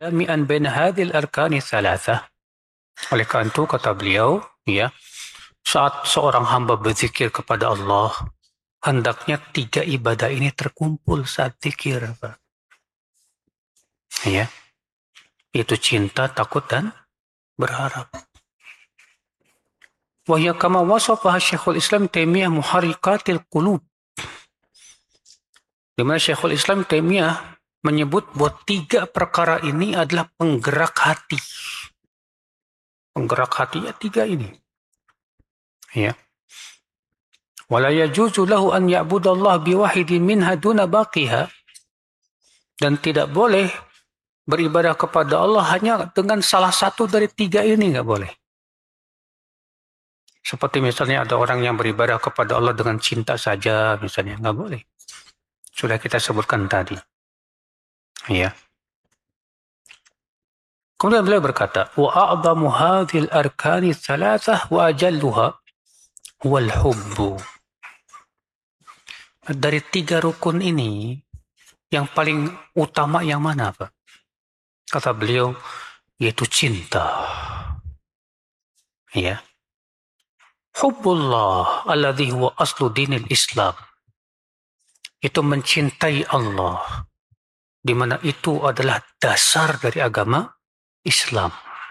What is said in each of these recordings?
jami'an baina hadhil arkani thalathah. Oleh karena itu kata beliau, ya, saat seorang hamba berzikir kepada Allah, hendaknya tiga ibadah ini terkumpul saat zikir, Pak. Ya, itu cinta, takut, dan berharap. Wa hiya kama wasafaha Syekhul Islam Taimiyah muharrikatil qulub. Di mana Syekhul Islam Taimiyah menyebut bahwa tiga perkara ini adalah penggerak hati. Penggerak hatinya tiga ini. Ya. Wala yajuzu lahu an ya'budallah biwahidin minha duna baqiha. Dan tidak boleh beribadah kepada Allah hanya dengan salah satu dari tiga ini, nggak boleh. Seperti misalnya ada orang yang beribadah kepada Allah dengan cinta saja, misalnya, nggak boleh. Sudah kita sebutkan tadi. Ya. Kemudian beliau berkata, wa a'zamu hadhil arkani thalathah wa ajalluha wal hubbu. Dari tiga rukun ini, yang paling utama yang mana, Pak? Kata beliau, yaitu cinta. Ya. Hubbullah alladhi huwa aslu dinil Islam. Itu mencintai Allah, di mana itu adalah dasar dari agama Islam.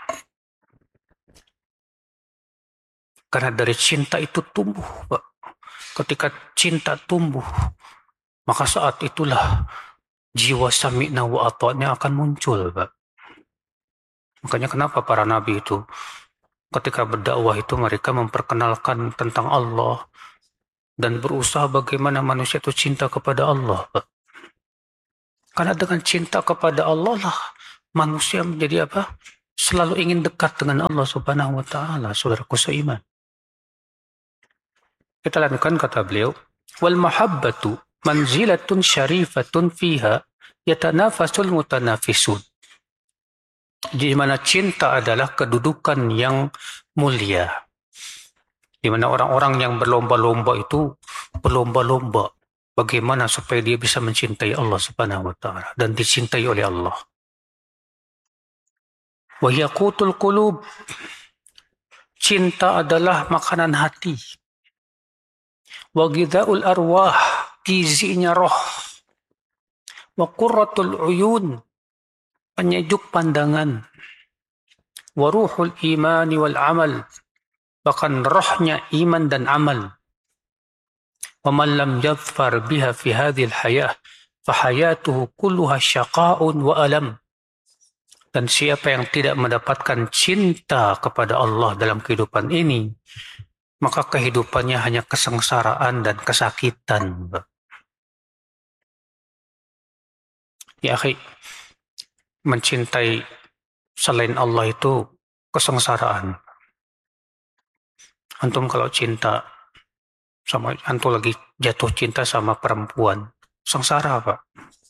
Karena dari cinta itu tumbuh, Pak. Ketika cinta tumbuh, maka saat itulah jiwa sami'na wa ata'na akan muncul, Pak. Makanya kenapa para nabi itu ketika berdakwah itu mereka memperkenalkan tentang Allah dan berusaha bagaimana manusia itu cinta kepada Allah, Pak. Karena dengan cinta kepada Allah lah manusia menjadi apa? Selalu ingin dekat dengan Allah Subhanahu wa taala, saudaraku seiman. Kita lanjutkan kata beliau, wal mahabbatu manzilatun syarifatun fiha yatanafasul mutanafisun. Di mana cinta adalah kedudukan yang mulia. Di mana orang-orang yang berlomba-lomba itu berlomba-lomba bagaimana supaya dia bisa mencintai Allah Subhanahu wa taala dan dicintai oleh Allah. Wa yaqutul qulub. Cinta adalah makanan hati. Wa ghidha'ul arwah, gizinya roh. Wa qurratul uyun, penyejuk pandangan. Wa ruhul imani wal amal, bahkan rohnya iman dan amal. Wa man lam yadhfar biha fi hadhil hayah fa hayatuhu kulluha syaqa'un wa alam. Dan siapa yang tidak mendapatkan cinta kepada Allah dalam kehidupan ini, maka kehidupannya hanya kesengsaraan dan kesakitan. Ya akhi, mencintai selain Allah itu kesengsaraan. Antum kalau cinta sama, antum lagi jatuh cinta sama perempuan, sengsara, Pak.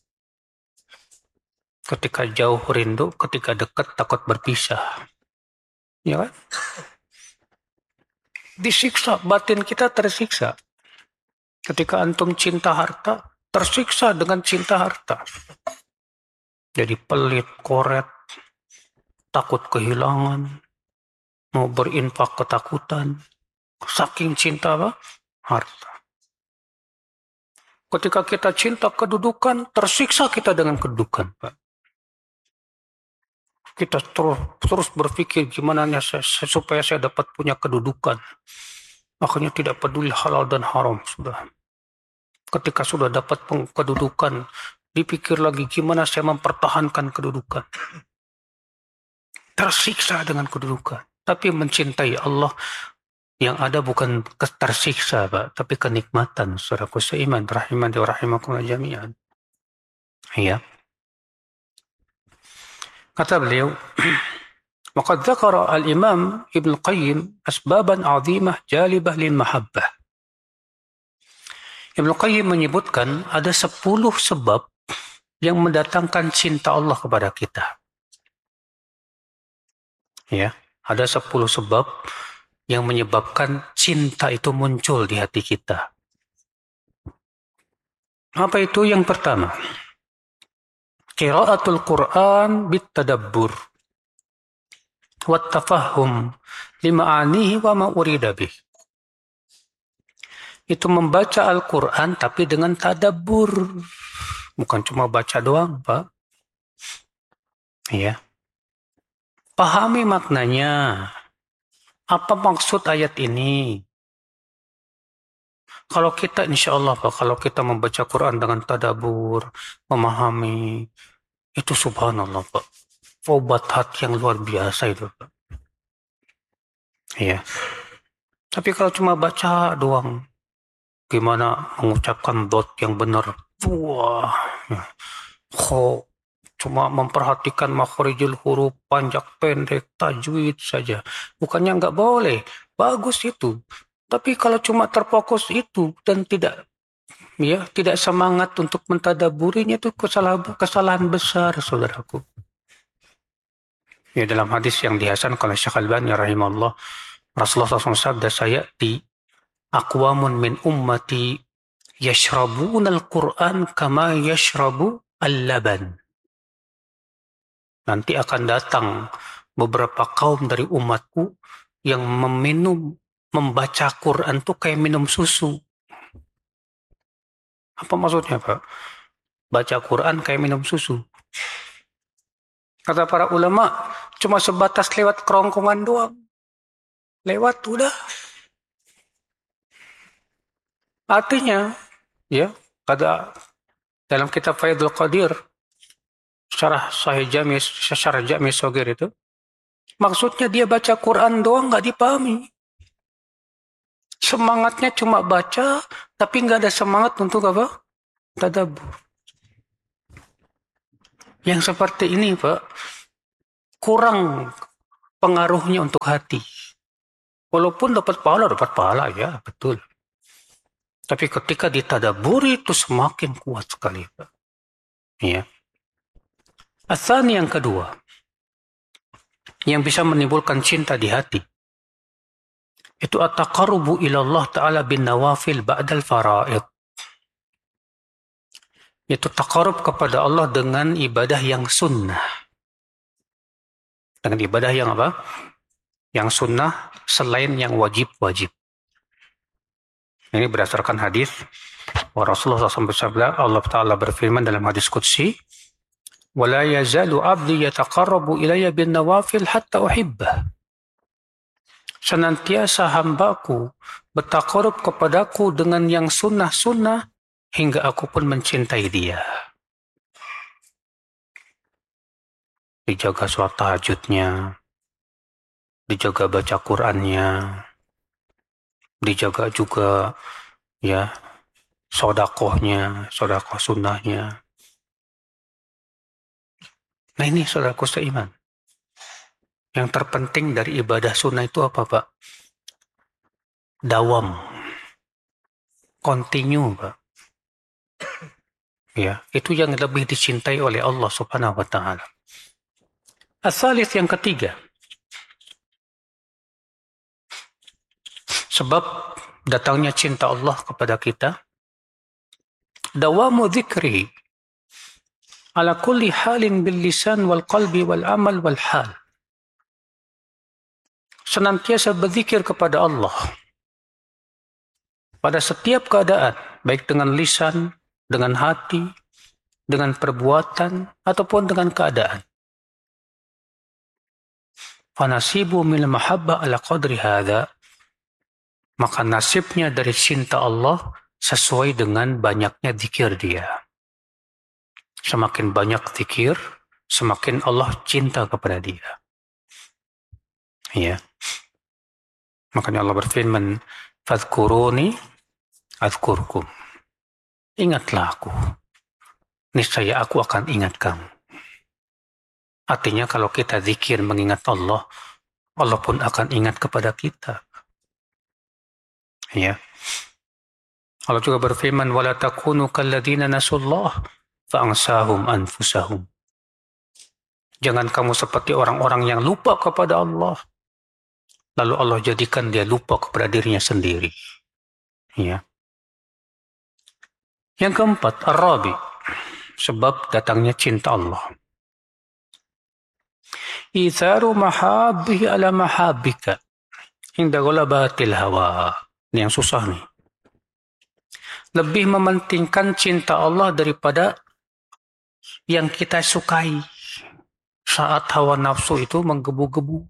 Ketika jauh rindu, ketika dekat takut berpisah. Ya kan? Disiksa, batin kita tersiksa. Ketika antum cinta harta, tersiksa dengan cinta harta. Jadi pelit, koret, takut kehilangan, mau berinfak ketakutan, saking cinta apa? Harta. Ketika kita cinta kedudukan, tersiksa kita dengan kedudukan, Pak. Kita terus berpikir gimana supaya saya dapat punya kedudukan. Akhirnya tidak peduli halal dan haram sudah. Ketika sudah dapat kedudukan, dipikir lagi gimana saya mempertahankan kedudukan. Tersiksa dengan kedudukan. Tapi mencintai Allah yang ada bukan tersiksa, Pak, tapi kenikmatan. Saudaraku seiman, rahimani wa rahimakumullah jami'an. Ya. Kata beliau, وقد ذكر الإمام ابن القيم أسبابا عظيمة جالبة للمحبة. Ibn Qayyim menyebutkan ada 10 sebab yang mendatangkan cinta Allah kepada kita. Ya, ada 10 sebab yang menyebabkan cinta itu muncul di hati kita. Apa itu? Yang pertama, Qiraatul Quran bitadabbur wat tafahum lima'anihi wa ma urida bih. Itu membaca Al-Quran tapi dengan tadabbur. Bukan cuma baca doang, Pak. Ya. Pahami maknanya. Apa maksud ayat ini? Kalau kita, insya Allah, Pak, kalau kita membaca Quran dengan tadabbur, memahami, itu subhanallah, Pak. Obat hati yang luar biasa itu, Pak. Ya. Tapi kalau cuma baca doang, gimana mengucapkan dot yang benar? Wah, kok cuma memperhatikan makhrijul huruf, panjang pendek, tajwid saja. Bukannya nggak boleh, bagus itu. Tapi kalau cuma terfokus itu dan tidak semangat untuk mentadaburinya, itu kesalahan besar, saudaraku. Ya, dalam hadis yang dihasankan oleh Syekh Al-Albani rahimahullah, Rasulullah SAW sabda, sayati aqwamun min ummati yashrabuna al-Qur'an kama yashrabu al-laban. Nanti akan datang beberapa kaum dari umatku yang membaca Quran itu kayak minum susu. Apa maksudnya, Pak? Baca Quran kayak minum susu. Kata para ulama, cuma sebatas lewat kerongkongan doang. Lewat udah. Artinya, ya, kata dalam kitab Faidul Qadir, syarah Jami' Shagir itu, maksudnya dia baca Quran doang nggak dipahami. Semangatnya cuma baca, tapi nggak ada semangat untuk apa? Tadabbur. Yang seperti ini, Pak, kurang pengaruhnya untuk hati. Walaupun dapat pahala ya, betul. Tapi ketika ditadaburi itu semakin kuat sekali, Pak. Ya. Asani yang kedua, yang bisa menimbulkan cinta di hati, itu at-taqarrubu ila Allah Ta'ala bin nawafil ba'dal fara'id. Itu taqarrub kepada Allah dengan ibadah yang sunnah. Dengan ibadah yang apa? Yang sunnah selain yang wajib-wajib. Ini berdasarkan hadis Rasulullah SAW, Allah Ta'ala berfirman dalam hadis qudsi, وَلَا يَزَالُ عَبْدِي يَتَقَرَّبُ إِلَيَّ بِالنَّوَافِلِ حَتَّى أُحِبَّهُ. Senantiasa hambaku bertakarub kepadaku dengan yang sunnah-sunnah hingga aku pun mencintai dia. Dijaga sholat tahajudnya, dijaga baca Qur'annya, dijaga juga ya sodakohnya, sodakoh sunnahnya. Nah ini saudaraku seiman. Yang terpenting dari ibadah sunnah itu apa, Pak? Dawam. Continue, Pak. Ya, itu yang lebih dicintai oleh Allah Subhanahu wa Ta'ala. As-salis yang ketiga. Sebab datangnya cinta Allah kepada kita, dawamu dzikri ala kulli halin bil lisan wal qalbi wal amal wal hal. Senantiasa berzikir kepada Allah pada setiap keadaan, baik dengan lisan, dengan hati, dengan perbuatan, ataupun dengan keadaan. Fanasibu min mahabbah ala qadri hadha. Maka nasibnya dari cinta Allah sesuai dengan banyaknya zikir dia. Semakin banyak zikir, semakin Allah cinta kepada dia. Ya. Makanya Allah berfirman, "Fadhkuruni adzkurkum." Ingatlah aku. Niscaya aku akan ingat kamu. Artinya kalau kita zikir mengingat Allah, Allah pun akan ingat kepada kita. Ya. Allah juga berfirman, "Wala takunu kalladzina nasullah fa'ansahum anfusahum." Jangan kamu seperti orang-orang yang lupa kepada Allah, lalu Allah jadikan dia lupa kepada dirinya sendiri. Ya. Yang keempat, ar-rabi, sebab datangnya cinta Allah. Itharu mahabbihi ala mahabbika inda ghalabatil hawa. Ini yang susah nih. Lebih mementingkan cinta Allah daripada yang kita sukai saat hawa nafsu itu menggebu-gebu.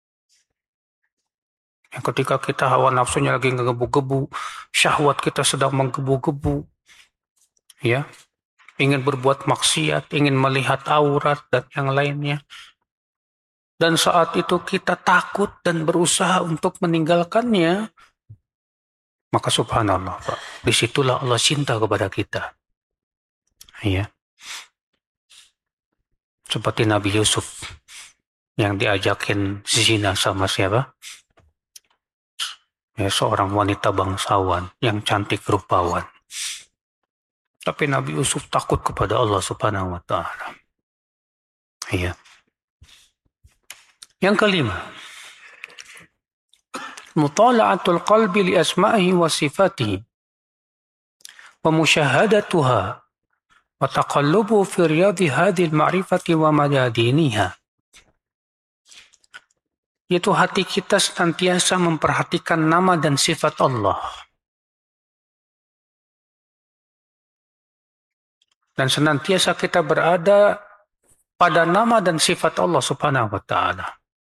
Ketika kita hawa nafsunya lagi menggebu-gebu, syahwat kita sedang menggebu-gebu, ya, ingin berbuat maksiat, ingin melihat aurat dan yang lainnya. Dan saat itu kita takut dan berusaha untuk meninggalkannya, maka subhanallah, Pak, disitulah Allah cinta kepada kita. Ya. Seperti Nabi Yusuf yang diajakin zina sama siapa? Ya, seorang wanita bangsawan yang cantik rupawan. Tapi Nabi Yusuf takut kepada Allah Subhanahu wa taala. Ya. Yang kelima, mutala'atul qalbi li asma'ihi wa sifatihi wa musyahadatuha wa taqallubu fi riyadi hadhil ma'rifati wa majadiniha. Yaitu hati kita senantiasa memperhatikan nama dan sifat Allah. Dan senantiasa kita berada pada nama dan sifat Allah Subhanahu wa taala.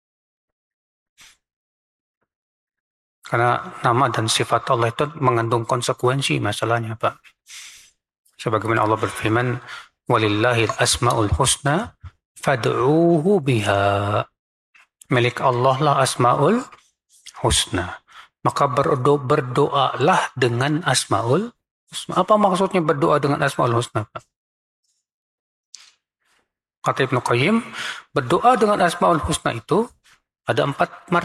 Karena nama dan sifat Allah itu mengandung konsekuensi masalahnya, Pak. Sebagaimana Allah berfirman, "Walillahil asmaul husna fad'uuhu biha." Milik Allah lah asmaul husna. Maka berdoalah dengan asmaul husna. Apa maksudnya berdoa dengan asmaul husna, Pak? Kata Ibnu Qayyim, berdoa dengan asmaul husna itu ada 4